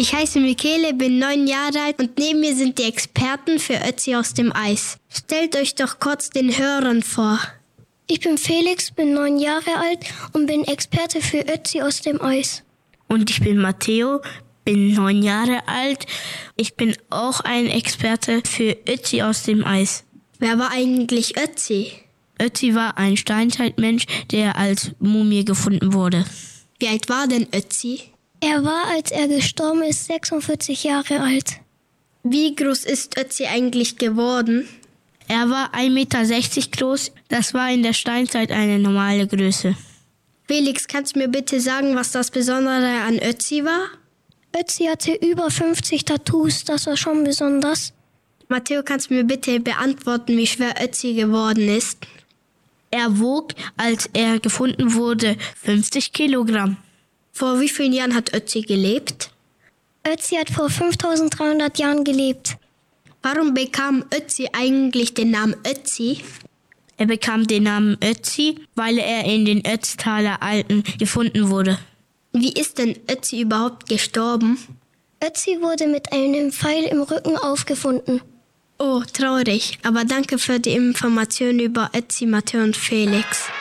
Ich heiße Michele, bin 9 Jahre alt und neben mir sind die Experten für Ötzi aus dem Eis. Stellt euch doch kurz den Hörern vor. Ich bin Felix, bin 9 Jahre alt und bin Experte für Ötzi aus dem Eis. Und ich bin Matteo, bin 9 Jahre alt. Ich bin auch ein Experte für Ötzi aus dem Eis. Wer war eigentlich Ötzi? Ötzi war ein Steinzeitmensch, der als Mumie gefunden wurde. Wie alt war denn Ötzi? Er war, als er gestorben ist, 46 Jahre alt. Wie groß ist Ötzi eigentlich geworden? Er war 1,60 Meter groß. Das war in der Steinzeit eine normale Größe. Felix, kannst du mir bitte sagen, was das Besondere an Ötzi war? Ötzi hatte über 50 Tattoos, das war schon besonders. Matteo, kannst du mir bitte beantworten, wie schwer Ötzi geworden ist? Er wog, als er gefunden wurde, 50 Kilogramm. Vor wie vielen Jahren hat Ötzi gelebt? Ötzi hat vor 5300 Jahren gelebt. Warum bekam Ötzi eigentlich den Namen Ötzi? Er bekam den Namen Ötzi, weil er in den Ötztaler Alpen gefunden wurde. Wie ist denn Ötzi überhaupt gestorben? Ötzi wurde mit einem Pfeil im Rücken aufgefunden. Oh, traurig. Aber danke für die Information über Ötzi, Matteo und Felix.